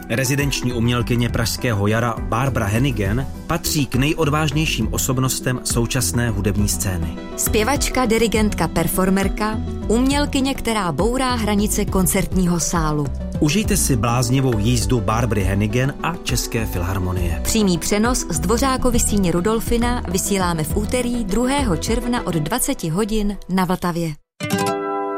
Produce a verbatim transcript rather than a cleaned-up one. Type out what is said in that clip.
Rezidenční umělkyně pražského jara Barbara Hennigan patří k nejodvážnějším osobnostem současné hudební scény. Zpěvačka, dirigentka, performerka, umělkyně, která bourá hranice koncertního sálu. Užijte si bláznivou jízdu Barbary Hennigan a České filharmonie. Přímý přenos z Dvořákovy síně Rudolfina vysíláme v úterý druhého června od dvacet hodin na Vltavě.